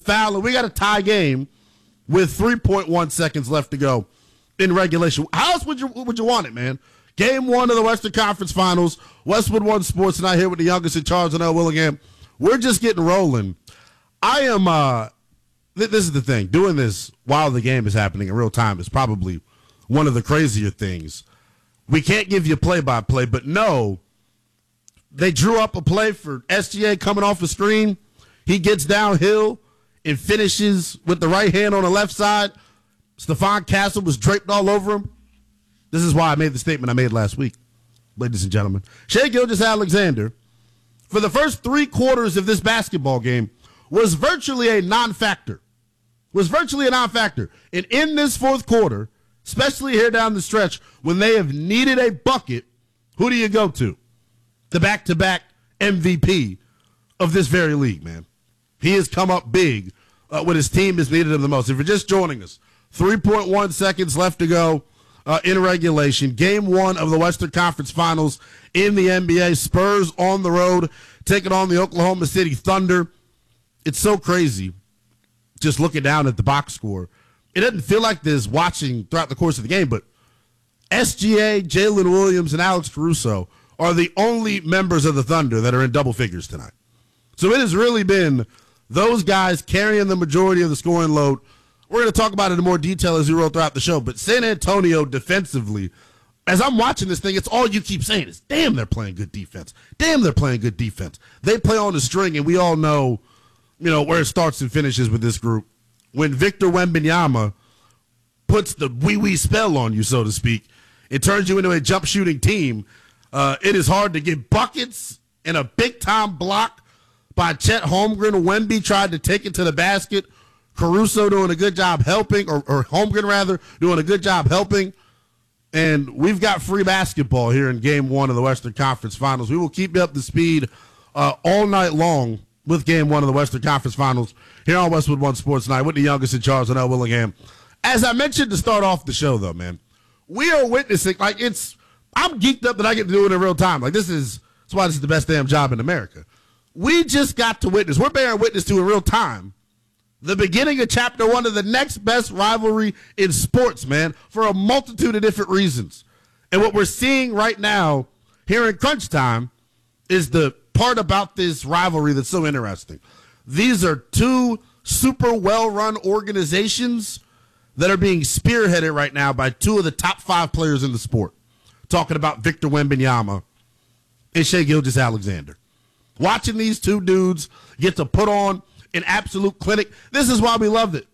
foul, and we got a tie game with 3.1 seconds left to go in regulation. How else would you want it, man? Game 1 of the Western Conference Finals. Westwood One Sports tonight here with the youngest in charge, L. Willingham. We're just getting rolling. I am, this is the thing. Doing this while the game is happening in real time is probably one of the crazier things. We can't give you play-by-play, but no, they drew up a play for SGA coming off the screen. He gets downhill and finishes with the right hand on the left side. Stephon Castle was draped all over him. This is why I made the statement I made last week, ladies and gentlemen. Shai Gilgeous-Alexander, for the first 3 quarters of this basketball game, was virtually a non-factor. And in this fourth quarter, especially here down the stretch, when they have needed a bucket, who do you go to? The back-to-back MVP of this very league, man. He has come up big when his team has needed him the most. If you're just joining us, 3.1 seconds left to go in regulation. Game 1 of the Western Conference Finals in the NBA. Spurs on the road, taking on the Oklahoma City Thunder. It's so crazy just looking down at the box score. It doesn't feel like this watching throughout the course of the game, but SGA, Jalen Williams, and Alex Caruso are the only members of the Thunder that are in double figures tonight. So it has really been those guys carrying the majority of the scoring load. We're going to talk about it in more detail as we roll throughout the show, but San Antonio defensively, as I'm watching this thing, it's all you keep saying is, damn, they're playing good defense. Damn, they're playing good defense. They play on the string, and we all know, where it starts and finishes with this group. When Victor Wembanyama puts the wee-wee spell on you, so to speak, it turns you into a jump shooting team. It is hard to get buckets and a big-time block by Chet Holmgren. Wemby tried to take it to the basket. Caruso doing a good job helping, or Holmgren rather, doing a good job helping. And we've got free basketball here in Game 1 of the Western Conference Finals. We will keep you up to speed all night long with Game 1 of the Western Conference Finals here on Westwood One Sports Night with the youngest in charge, L. Willingham. As I mentioned to start off the show, though, man, we are witnessing, I'm geeked up that I get to do it in real time. That's why this is the best damn job in America. We just got to witness, we're bearing witness to in real time, the beginning of Chapter 1 of the next best rivalry in sports, man, for a multitude of different reasons. And what we're seeing right now here in Crunch Time is the part about this rivalry that's so interesting. These are 2 super well-run organizations that are being spearheaded right now by 2 of the top 5 players in the sport. Talking about Victor Wembanyama and Shai Gilgeous-Alexander. Watching these 2 dudes get to put on an absolute clinic. This is why we loved it.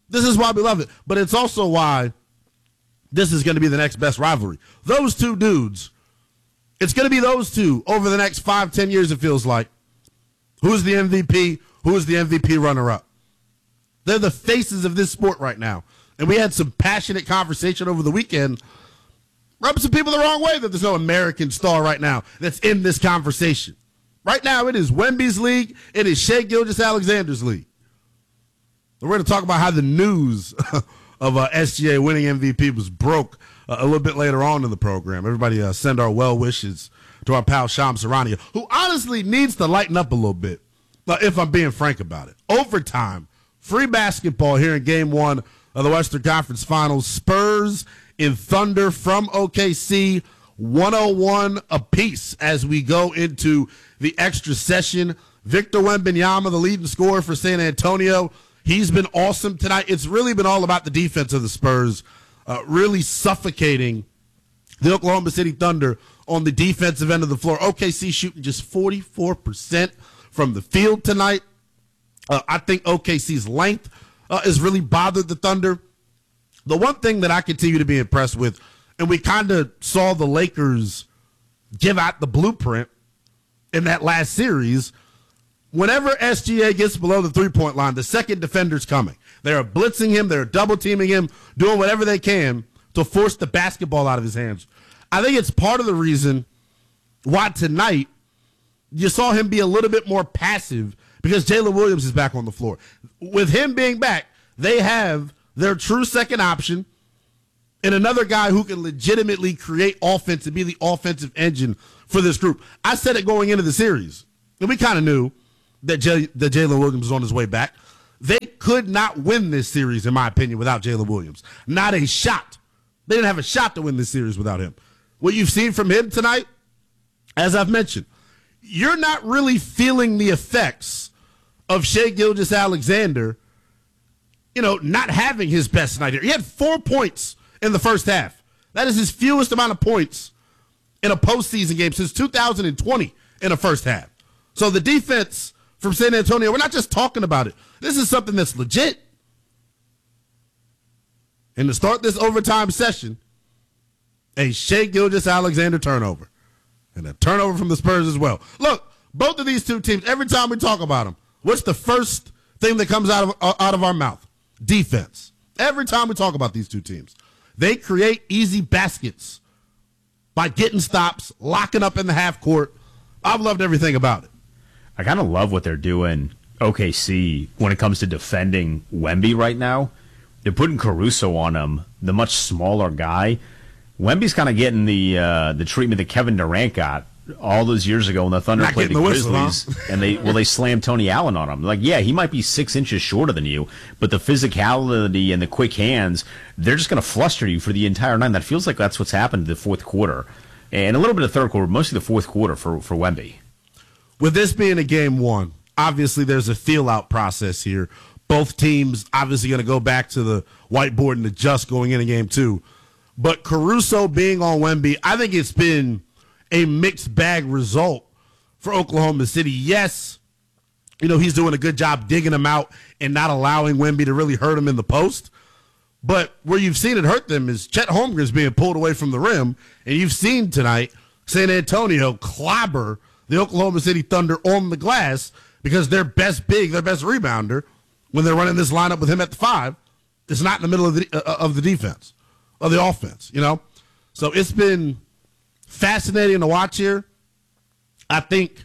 But it's also why this is going to be the next best rivalry. Those 2 dudes, it's going to be those 2 over the next 5-10 years, it feels like. Who's the MVP? Who's the MVP runner-up? They're the faces of this sport right now. And we had some passionate conversation over the weekend. Rub some people the wrong way that there's no American star right now that's in this conversation. Right now, it is Wemby's league. It is Shai Gilgeous-Alexander's league. We're going to talk about how the news of SGA winning MVP was broke a little bit later on in the program. Everybody send our well wishes to our pal Shams Charania, who honestly needs to lighten up a little bit, if I'm being frank about it. Overtime, free basketball here in Game 1 of the Western Conference Finals. Spurs in Thunder from OKC, 101 apiece as we go into the extra session. Victor Wembanyama, the leading scorer for San Antonio, he's been awesome tonight. It's really been all about the defense of the Spurs, really suffocating the Oklahoma City Thunder on the defensive end of the floor. OKC shooting just 44% from the field tonight. I think OKC's length has really bothered the Thunder. The one thing that I continue to be impressed with, and we kind of saw the Lakers give out the blueprint in that last series, whenever SGA gets below the three-point line, the second defender's coming. They're blitzing him. They're double-teaming him, doing whatever they can to force the basketball out of his hands. I think it's part of the reason why tonight you saw him be a little bit more passive, because Jalen Williams is back on the floor. With him being back, they have their true second option and another guy who can legitimately create offense and be the offensive engine for this group. I said it going into the series, and we kind of knew that Jalen Williams was on his way back. They could not win this series, in my opinion, without Jalen Williams. Not a shot. They didn't have a shot to win this series without him. What you've seen from him tonight, as I've mentioned, you're not really feeling the effects of Shai Gilgeous-Alexander, not having his best night here. He had 4 points in the first half. That is his fewest amount of points in a postseason game since 2020 in the first half. So the defense from San Antonio, we're not just talking about it. This is something that's legit. And to start this overtime session, a Shai Gilgeous-Alexander turnover. And a turnover from the Spurs as well. Look, both of these two teams, every time we talk about them, what's the first thing that comes out of our mouth? Defense. Every time we talk about these two teams. They create easy baskets by getting stops, locking up in the half court. I've loved everything about it. I kind of love what they're doing, OKC, when it comes to defending Wemby right now. They're putting Caruso on him, the much smaller guy. Wemby's kind of getting the treatment that Kevin Durant got all those years ago when the Thunder played the Grizzlies, and they slammed Tony Allen on him. Like, yeah, he might be 6 inches shorter than you, but the physicality and the quick hands, they're just going to fluster you for the entire night. That feels like that's what's happened in the fourth quarter. And a little bit of third quarter, mostly the fourth quarter for Wemby. With this being a game one, obviously there's a feel-out process here. Both teams obviously going to go back to the whiteboard and adjust going into game two. But Caruso being on Wemby, I think it's been a mixed bag result for Oklahoma City. Yes, he's doing a good job digging him out and not allowing Wemby to really hurt him in the post. But where you've seen it hurt them is Chet Holmgren's being pulled away from the rim. And you've seen tonight San Antonio clobber the Oklahoma City Thunder on the glass because their best big, their best rebounder, when they're running this lineup with him at the 5, is not in the middle of the defense, of the offense, So it's been fascinating to watch here. I think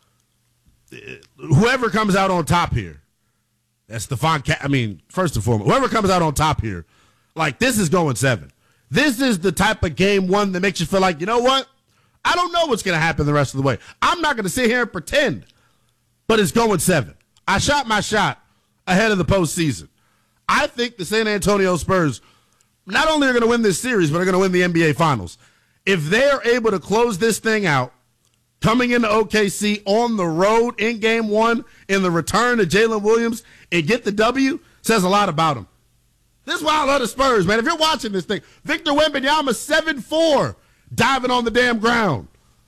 whoever comes out on top here, that's first and foremost, whoever comes out on top here, like, this is going 7. This is the type of game one that makes you feel like, you know what? I don't know what's going to happen the rest of the way. I'm not going to sit here and pretend, but it's going 7. I shot my shot ahead of the postseason. I think the San Antonio Spurs not only are going to win this series, but are going to win the NBA Finals. If they're able to close this thing out, coming into OKC on the road in game one, in the return of Jalen Williams, and get the W, says a lot about them. This is why I love the Spurs, man. If you're watching this thing, Victor Wembanyama 7'4", diving on the damn ground.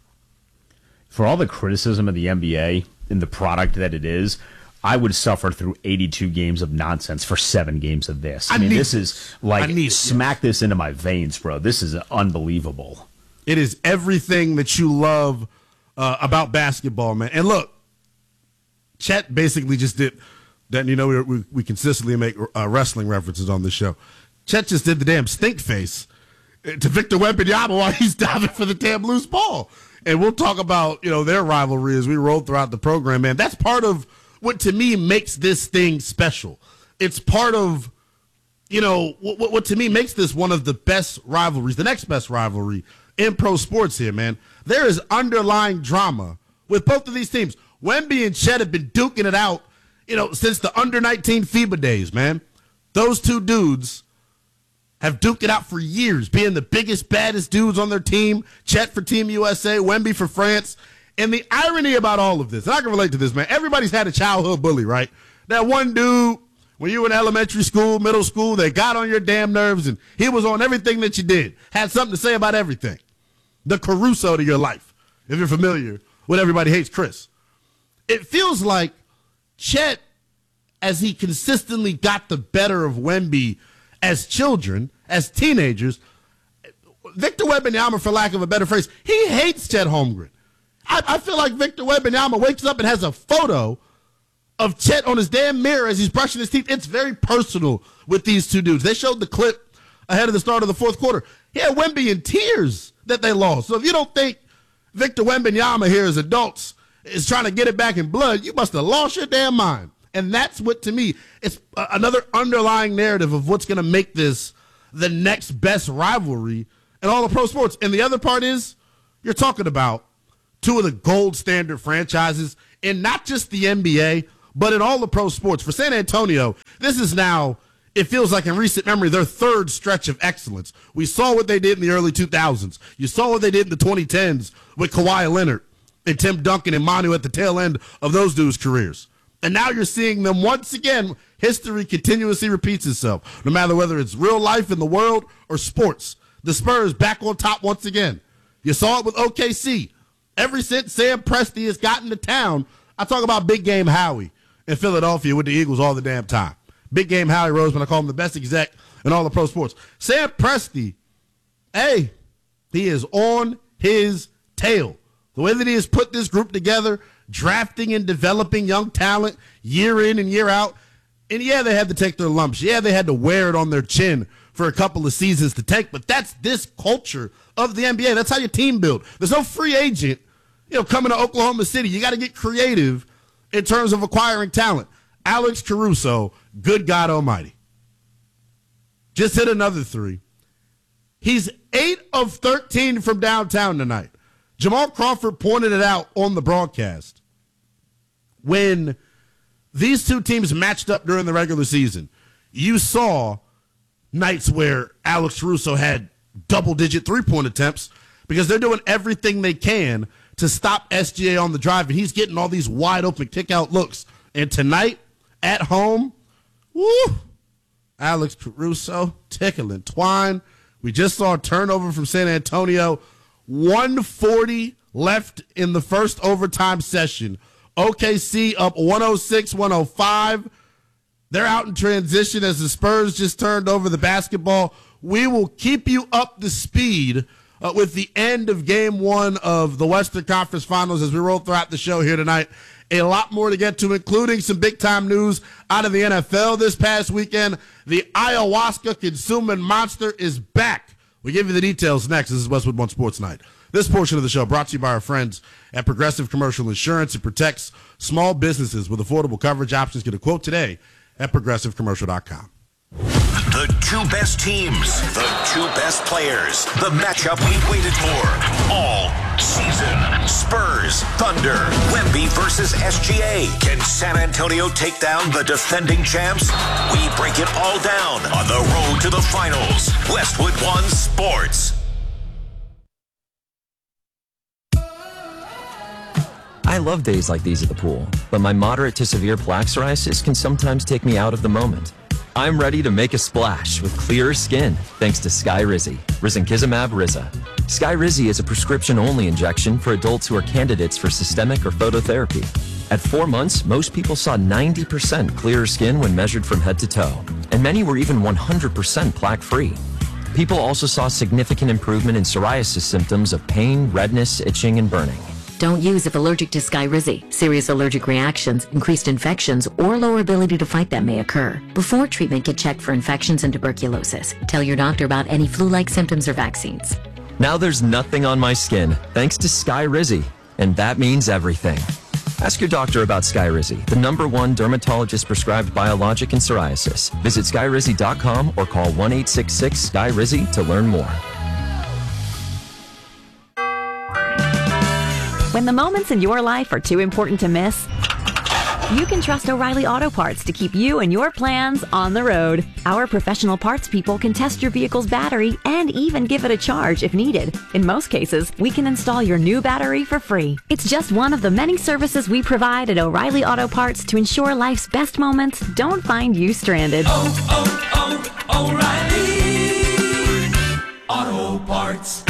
For all the criticism of the NBA and the product that it is, I would suffer through 82 games of nonsense for 7 games of this. This is like, smack this into my veins, bro. This is unbelievable. It is everything that you love about basketball, man. And look, Chet basically just did that. We consistently make wrestling references on this show. Chet just did the damn stink face to Victor Wembanyama while he's diving for the damn loose ball. And we'll talk about, their rivalry as we roll throughout the program, man. That's part of what to me makes this thing special. It's part of, what to me makes this one of the best rivalries, the next best rivalry in pro sports here, man. There is underlying drama with both of these teams. Wemby and Chet have been duking it out, since the under-19 FIBA days, man. Those two dudes have duked it out for years, being the biggest, baddest dudes on their team. Chet for Team USA, Wemby for France. And the irony about all of this, and I can relate to this, man. Everybody's had a childhood bully, right? That one dude, when you were in elementary school, middle school, they got on your damn nerves, and he was on everything that you did. Had something to say about everything. The Caruso to your life, if you're familiar with Everybody Hates Chris. It feels like Chet, as he consistently got the better of Wemby as children, as teenagers, Victor Wembanyama, for lack of a better phrase, he hates Chet Holmgren. I feel like Victor Wembanyama wakes up and has a photo of Chet on his damn mirror as he's brushing his teeth. It's very personal with these two dudes. They showed the clip ahead of the start of the fourth quarter. He had Wemby in tears that they lost. So if you don't think Victor Wembanyama here as adults is trying to get it back in blood, you must have lost your damn mind. And that's what, to me, it's another underlying narrative of what's going to make this the next best rivalry in all of pro sports. And the other part is you're talking about two of the gold standard franchises in not just the NBA, but in all the pro sports. For San Antonio, this is now, it feels like in recent memory, their third stretch of excellence. We saw what they did in the early 2000s. You saw what they did in the 2010s with Kawhi Leonard and Tim Duncan and Manu at the tail end of those dudes' careers. And now you're seeing them once again. History continuously repeats itself, no matter whether it's real life in the world or sports. The Spurs back on top once again. You saw it with OKC. Ever since Sam Presti has gotten to town, I talk about Big Game Howie in Philadelphia with the Eagles all the damn time. Big Game Howie Roseman, I call him the best exec in all the pro sports. Sam Presti, hey, he is on his tail. The way that he has put this group together, drafting and developing young talent year in and year out. And yeah, they had to take their lumps. Yeah, they had to wear it on their chin for a couple of seasons to take, but that's this culture of the NBA. That's how you team build. There's no free agent, coming to Oklahoma City. You got to get creative in terms of acquiring talent. Alex Caruso, good God almighty, just hit another three. He's 8 of 13 from downtown tonight. Jamal Crawford pointed it out on the broadcast. When these two teams matched up during the regular season, you saw nights where Alex Caruso had double-digit three-point attempts because they're doing everything they can to stop SGA on the drive, and he's getting all these wide-open kick-out looks. And tonight, at home, woo, Alex Caruso tickling twine. We just saw a turnover from San Antonio. 140 left in the first overtime session. OKC up 106-105. They're out in transition as the Spurs just turned over the basketball. We will keep you up to speed with the end of game one of the Western Conference Finals as we roll throughout the show here tonight. A lot more to get to, including some big-time news out of the NFL this past weekend. The ayahuasca-consuming monster is back. We'll give you the details next. This is Westwood One Sports Night. This portion of the show brought to you by our friends at Progressive Commercial Insurance. It protects small businesses with affordable coverage options. Get a quote today at progressivecommercial.com. The two best teams, the two best players, the matchup we've waited for all season. Spurs, Thunder, Wemby versus SGA. Can San Antonio take down the defending champs? We break it all down on the road to the finals. Westwood One Sports. I love days like these at the pool, but my moderate to severe plaque psoriasis can sometimes take me out of the moment. I'm ready to make a splash with clearer skin thanks to Skyrizi, risankizumab Riza. Skyrizi is a prescription-only injection for adults who are candidates for systemic or phototherapy. At 4 months, most people saw 90% clearer skin when measured from head to toe, and many were even 100% plaque-free. People also saw significant improvement in psoriasis symptoms of pain, redness, itching, and burning. Don't use if allergic to Skyrizi. Serious allergic reactions, increased infections, or lower ability to fight them may occur. Before treatment, get checked for infections and tuberculosis. Tell your doctor about any flu-like symptoms or vaccines. Now there's nothing on my skin thanks to Skyrizi, and that means everything. Ask your doctor about Skyrizi, the #1 dermatologist-prescribed biologic in psoriasis. Visit Skyrizi.com or call 1-866-SKY-RIZI to learn more. When the moments in your life are too important to miss, you can trust O'Reilly Auto Parts to keep you and your plans on the road. Our professional parts people can test your vehicle's battery and even give it a charge if needed. In most cases, we can install your new battery for free. It's just one of the many services we provide at O'Reilly Auto Parts to ensure life's best moments don't find you stranded. O'Reilly Auto Parts.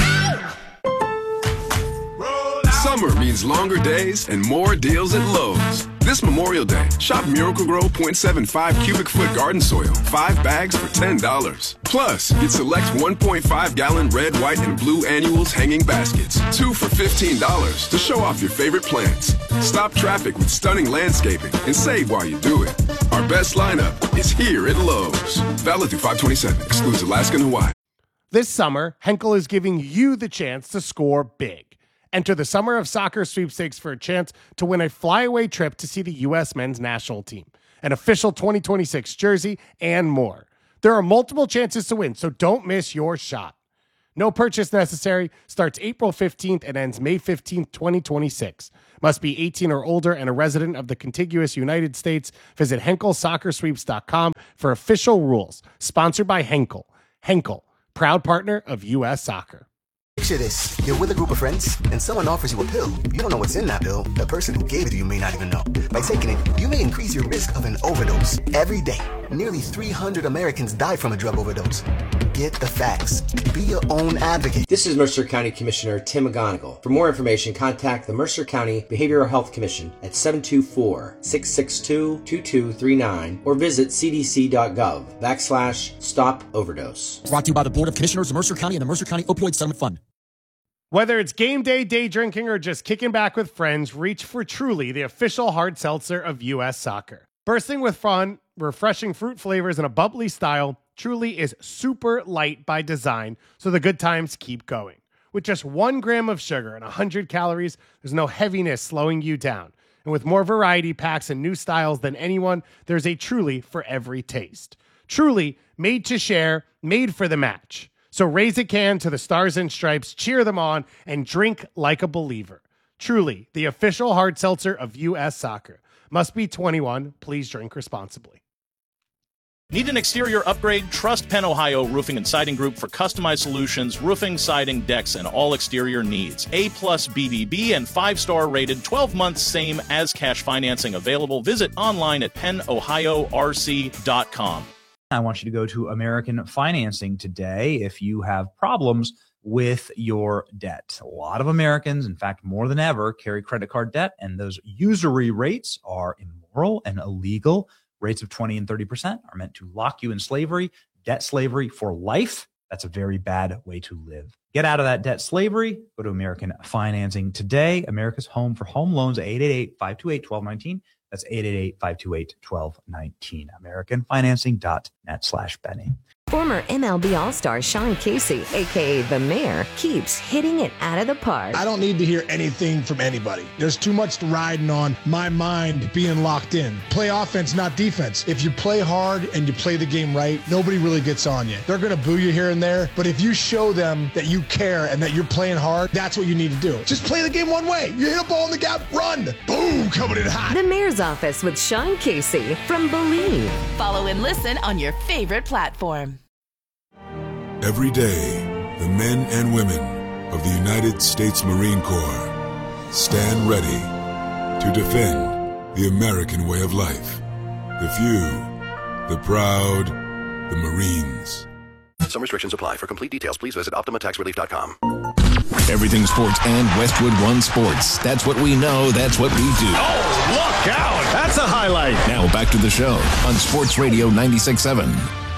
Summer means longer days and more deals at Lowe's. This Memorial Day, shop Miracle-Gro 0.75 cubic foot garden soil, 5 bags for $10. Plus, get select 1.5-gallon red, white, and blue annuals hanging baskets, 2 for $15 to show off your favorite plants. Stop traffic with stunning landscaping and save while you do it. Our best lineup is here at Lowe's. Valid through 5/27, excludes Alaska and Hawaii. This summer, Henkel is giving you the chance to score big. Enter the Summer of Soccer sweepstakes for a chance to win a flyaway trip to see the U.S. men's national team, an official 2026 jersey, and more. There are multiple chances to win, so don't miss your shot. No purchase necessary. Starts April 15th and ends May 15th, 2026. Must be 18 or older and a resident of the contiguous United States. Visit HenkelSoccerSweeps.com for official rules. Sponsored by Henkel. Henkel, proud partner of U.S. Soccer. Picture this. You're with a group of friends, and someone offers you a pill. You don't know what's in that pill. The person who gave it to you may not even know. By taking it, you may increase your risk of an overdose. Every day, nearly 300 Americans die from a drug overdose. Get the facts. Be your own advocate. This is Mercer County Commissioner Tim McGonigal. For more information, contact the Mercer County Behavioral Health Commission at 724-662-2239 or visit cdc.gov/stop overdose. Brought to you by the Board of Commissioners of Mercer County and the Mercer County Opioid Settlement Fund. Whether it's game day, day drinking, or just kicking back with friends, reach for Truly, the official hard seltzer of U.S. Soccer. Bursting with fun, refreshing fruit flavors, and a bubbly style, Truly is super light by design, so the good times keep going. With just 1 gram of sugar and 100 calories, there's no heaviness slowing you down. And with more variety packs and new styles than anyone, there's a Truly for every taste. Truly, made to share, made for the match. So raise a can to the Stars and Stripes, cheer them on, and drink like a believer. Truly, the official hard seltzer of U.S. Soccer. Must be 21. Please drink responsibly. Need an exterior upgrade? Trust Penn Ohio Roofing and Siding Group for customized solutions, roofing, siding, decks, and all exterior needs. A+ BBB and 5-star rated, 12 months same as cash financing available. Visit online at pennohiorc.com. I want you to go to American Financing today if you have problems with your debt. A lot of Americans, in fact, more than ever, carry credit card debt, and those usury rates are immoral and illegal. Rates of 20 and 30% are meant to lock you in slavery, debt slavery for life. That's a very bad way to live. Get out of that debt slavery. Go to American Financing today. America's home for home loans, 888-528-1219. That's 888-528-1219. AmericanFinancing.net/Benny. Former MLB All-Star Sean Casey, a.k.a. The Mayor, keeps hitting it out of the park. I don't need to hear anything from anybody. There's too much riding on my mind being locked in. Play offense, not defense. If you play hard and you play the game right, nobody really gets on you. They're going to boo you here and there, but if you show them that you care and that you're playing hard, that's what you need to do. Just play the game one way. You hit a ball in the gap, run. Boom, coming in hot. The Mayor's Office with Sean Casey from Believe. Follow and listen on your favorite platform. Every day, the men and women of the United States Marine Corps stand ready to defend the American way of life. The few, the proud, the Marines. Some restrictions apply. For complete details, please visit OptimaTaxRelief.com. Everything sports and Westwood One Sports. That's what we know. That's what we do. Oh, look out. That's a highlight. Now back to the show on Sports Radio 96.7.